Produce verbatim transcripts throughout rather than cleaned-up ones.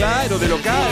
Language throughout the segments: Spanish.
Claro, de local.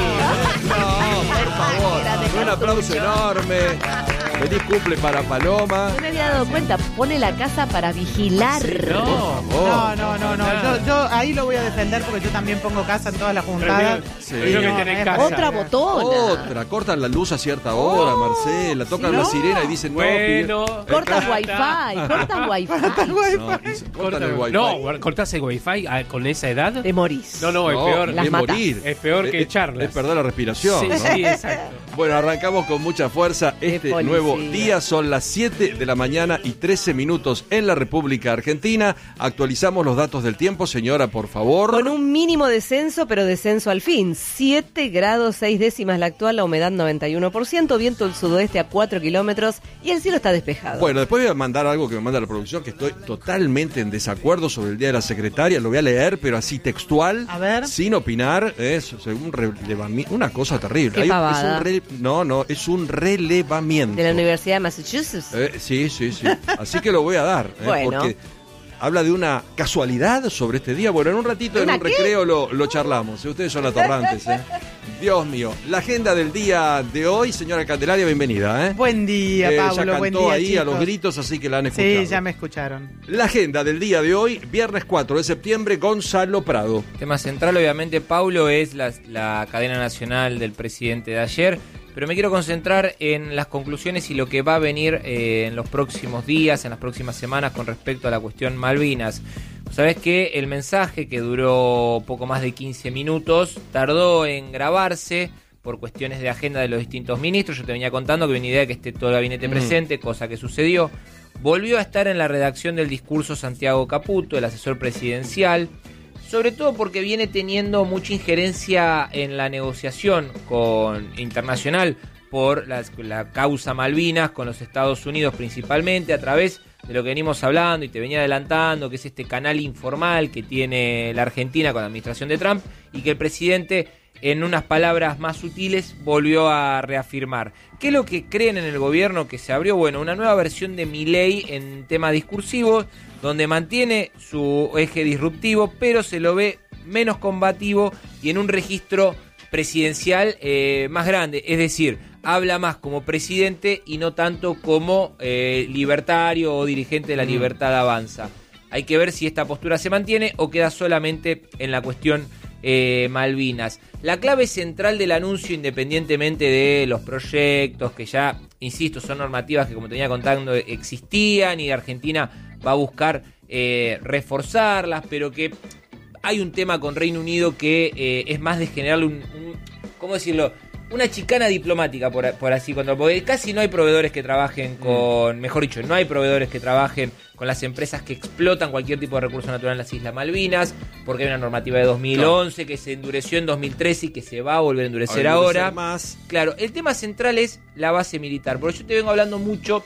No, por favor. Un aplauso enorme. Feliz cumple para Paloma. No me había dado cuenta, pone la casa para vigilar. Sí, No, no, no, no, no, no. Yo, yo ahí lo voy a defender porque yo también pongo casa en todas las juntadas. Sí. Y no, tenés es- casa. Otra botona. Otra, cortan la luz a cierta hora, Marcela, tocan sí, la no. sirena y dicen no. Bueno. pide- Cortan Acá wifi, está. cortan wifi. No, dicen, cortan el wifi. No, cortás el wifi ah, con esa edad. Te morís. No, no, es No, peor. Las es matas. morir. Es peor que Es- charlas. Es perder la respiración. Sí, ¿no? sí, exacto. Bueno, arrancamos con mucha fuerza este policía. nuevo día. Son las siete de la mañana y trece minutos en la República Argentina. Actualizamos los datos del tiempo, señora, por favor. Con un mínimo descenso, pero descenso al fin. siete grados seis décimas la actual, la humedad noventa y uno por ciento, viento del sudoeste a cuatro kilómetros y el cielo está despejado. Bueno, después voy a mandar algo que me manda la producción, que estoy totalmente en desacuerdo sobre el Día de la Secretaria. Lo voy a leer, pero así textual, A ver. sin opinar. Es un relevamiento, una cosa terrible. Qué Hay un- pavada. es un re- no, no, es un relevamiento. De la Universidad de Massachusetts. Eh, sí, sí, sí. Así que lo voy a dar. eh, Bueno. Porque habla de una casualidad sobre este día. Bueno, en un ratito, en ¿Una un qué? recreo, lo, lo charlamos. Ustedes son atorrantes, ¿eh? Dios mío. La agenda del día de hoy, señora Candelaria, bienvenida, ¿eh? Buen día, Eh, Pablo, ya buen cantó día, ahí a chicos. los gritos, así que la han escuchado. Sí, ya me escucharon. La agenda del día de hoy, viernes cuatro de septiembre, Gonzalo Prado. Tema central, obviamente, Paulo, es la, la cadena nacional del presidente de ayer, pero me quiero concentrar en las conclusiones y lo que va a venir eh, en los próximos días, en las próximas semanas con respecto a la cuestión Malvinas. Sabés que el mensaje, que duró poco más de quince minutos, tardó en grabarse por cuestiones de agenda de los distintos ministros. Yo te venía contando que venía idea de que esté todo el gabinete Mm. presente, cosa que sucedió. Volvió a estar en la redacción del discurso Santiago Caputo, el asesor presidencial, sobre todo porque viene teniendo mucha injerencia en la negociación con internacional por las- la causa Malvinas con los Estados Unidos, principalmente a través de lo que venimos hablando y te venía adelantando, que es este canal informal que tiene la Argentina con la administración de Trump, y que el presidente, en unas palabras más sutiles, volvió a reafirmar. ¿Qué es lo que creen en el gobierno que se abrió? Bueno, una nueva versión de Milei en tema discursivo, donde mantiene su eje disruptivo, pero se lo ve menos combativo y en un registro presidencial eh, más grande. Es decir, habla más como presidente y no tanto como eh, libertario o dirigente de la Libertad Avanza. Hay que ver si esta postura se mantiene o queda solamente en la cuestión eh, Malvinas. La clave central del anuncio, independientemente de los proyectos, que ya, insisto, son normativas que, como te venía contando, existían y Argentina va a buscar eh, reforzarlas, pero que hay un tema con Reino Unido que eh, es más de generarle un, un, ¿cómo decirlo?, una chicana diplomática, por, por así contarlo, porque casi no hay proveedores que trabajen con, mejor dicho, no hay proveedores que trabajen con las empresas que explotan cualquier tipo de recurso natural en las Islas Malvinas, porque hay una normativa de dos mil once que se endureció en dos mil trece y que se va a volver a endurecer A endurecer ahora. más. Claro, el tema central es la base militar, porque yo te vengo hablando mucho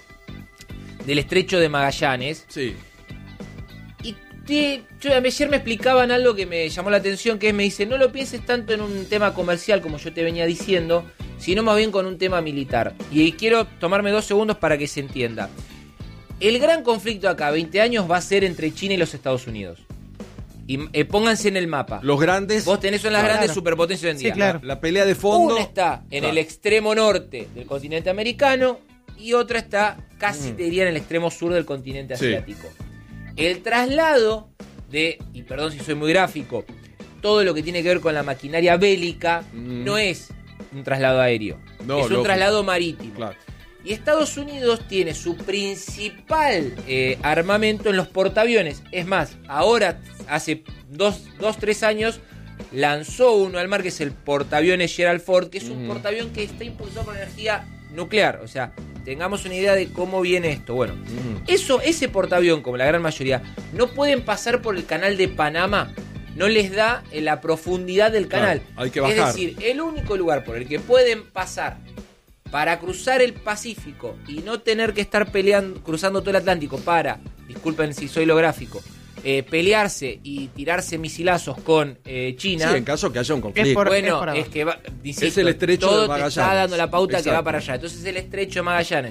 del estrecho de Magallanes. Sí. Y te, yo, ayer me explicaban algo que me llamó la atención, que es, me dice, no lo pienses tanto en un tema comercial como yo te venía diciendo, sino más bien con un tema militar. Y quiero tomarme dos segundos para que se entienda. El gran conflicto acá, veinte años, va a ser entre China y los Estados Unidos. Y eh, pónganse en el mapa. Los grandes. Vos tenés son las Claro. grandes superpotencias hoy en día. Sí, claro. La pelea de fondo. Una está en Claro. el extremo norte del continente americano y otra está casi, Mm. te diría, en el extremo sur del continente Sí. asiático. El traslado de, y perdón si soy muy gráfico, todo lo que tiene que ver con la maquinaria bélica Mm. no es un traslado aéreo, No, es un lógico. traslado marítimo. Claro. Y Estados Unidos tiene su principal eh, armamento en los portaaviones. Es más, ahora, hace dos, dos, tres años, lanzó uno al mar, que es el portaaviones Gerald Ford, que es un Mm. portaavión que está impulsado por energía nuclear. O sea, tengamos una idea de cómo viene esto. Bueno, Mm. eso, ese portaavión, como la gran mayoría, no pueden pasar por el canal de Panamá. No les da eh, la profundidad del canal. Claro, hay que Es bajar. decir, el único lugar por el que pueden pasar para cruzar el Pacífico y no tener que estar peleando, cruzando todo el Atlántico para, disculpen si soy lo gráfico, eh, pelearse y tirarse misilazos con eh, China. Sí, en caso que haya un conflicto. Es por- Bueno, por es, abajo. que va, insisto, Es el estrecho todo de te está Magallanes. dando la pauta que Exacto. va para allá. Entonces el estrecho de Magallanes.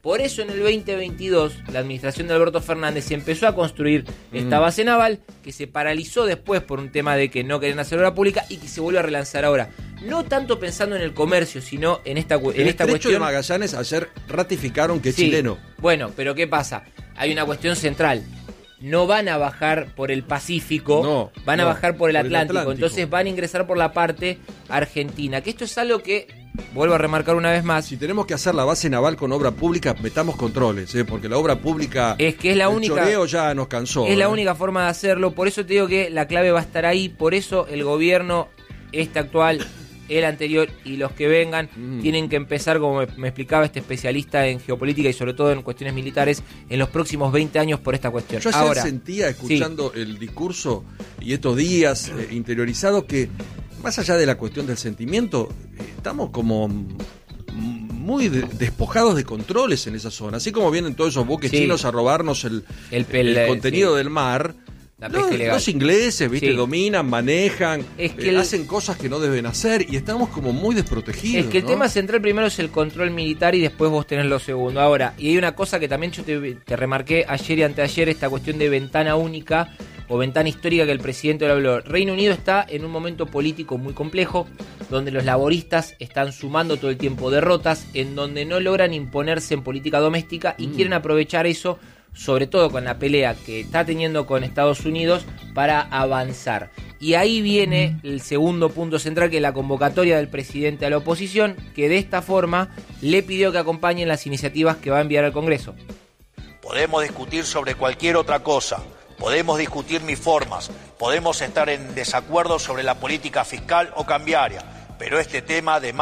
Por eso en el veinte veintidós la administración de Alberto Fernández empezó a construir mm. esta base naval que se paralizó después por un tema de que no querían hacer obra pública y que se vuelve a relanzar ahora. No tanto pensando en el comercio, sino en esta, en el esta cuestión. El cuestión. de Magallanes ayer ratificaron que es sí, chileno. Bueno, pero ¿qué pasa? Hay una cuestión central. No van a bajar por el Pacífico, no, van a no, bajar por el, por Atlántico. el Atlántico. Entonces van a ingresar por la parte argentina. Que esto es algo que, vuelvo a remarcar una vez más. Si tenemos que hacer la base naval con obra pública, metamos controles, ¿eh? Porque la obra pública, es que es la el única, choreo ya nos cansó. Es ¿eh? la única forma de hacerlo. Por eso te digo que la clave va a estar ahí. Por eso el gobierno, este actual, el anterior y los que vengan mm. tienen que empezar, como me, me explicaba este especialista en geopolítica y sobre todo en cuestiones militares, en los próximos veinte años por esta cuestión. Yo ayer Ahora, sentía, escuchando sí. el discurso y estos días eh, interiorizado, que más allá de la cuestión del sentimiento, eh, estamos como muy de, despojados de controles en esa zona. Así como vienen todos esos buques sí. chinos a robarnos el, el, pel, el contenido sí. del mar. La los, los ingleses, viste, sí. dominan, manejan, es que eh, el, hacen cosas que no deben hacer y estamos como muy desprotegidos. Es que el ¿no? tema central primero es el control militar y después vos tenés lo segundo. Ahora, y hay una cosa que también yo te, te remarqué ayer y anteayer, esta cuestión de ventana única o ventana histórica que el presidente lo habló. Reino Unido está en un momento político muy complejo, donde los laboristas están sumando todo el tiempo derrotas, en donde no logran imponerse en política doméstica y mm. quieren aprovechar eso, sobre todo con la pelea que está teniendo con Estados Unidos, para avanzar. Y ahí viene el segundo punto central, que es la convocatoria del presidente a la oposición, que de esta forma le pidió que acompañen las iniciativas que va a enviar al Congreso. Podemos discutir sobre cualquier otra cosa, podemos discutir mis formas, podemos estar en desacuerdo sobre la política fiscal o cambiaria, pero este tema de